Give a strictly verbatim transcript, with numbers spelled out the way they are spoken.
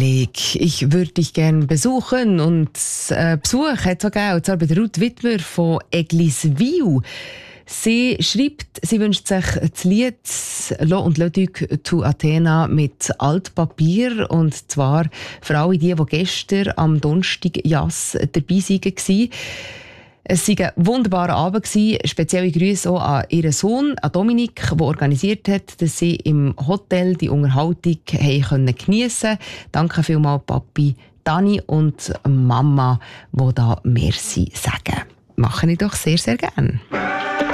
Dominik, ich würde dich gerne besuchen. Und äh, Besuch hat es auch gegeben, und zwar bei der Ruth Wittmer von Egliswil. Sie schreibt, sie wünscht sich das Lied «Lo und Leduc to Athena» mit Altpapier. Und zwar für alle die, die gestern am Donnerstag Jass dabei waren. Es war ein wunderbarer Abend. Spezielle Grüße auch an ihren Sohn, an Dominik, der organisiert hat, dass sie im Hotel die Unterhaltung geniessen konnten. Danke vielmals, Papi, Dani und Mama, die da Merci sagen. Mache ich doch sehr, sehr gerne.